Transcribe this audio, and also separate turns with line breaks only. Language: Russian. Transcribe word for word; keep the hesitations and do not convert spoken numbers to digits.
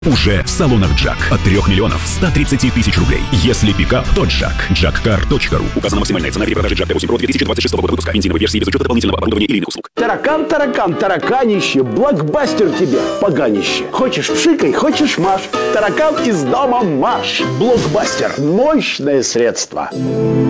Уже в салонах Джак от трех миллионов ста тридцати тысяч рублей. Если пикап, то Джак. джак-кар точка ру. Указана максимальная цена при продаже Джак ди восемь Pro две тысячи двадцать шестого года выпуска. Бензиновой версии без учета дополнительного оборудования или иных услуг.
Таракан, таракан, тараканище, блокбастер тебе, поганище. Хочешь пшикай, хочешь маш. Таракан из дома Маш. Блокбастер. Мощное средство.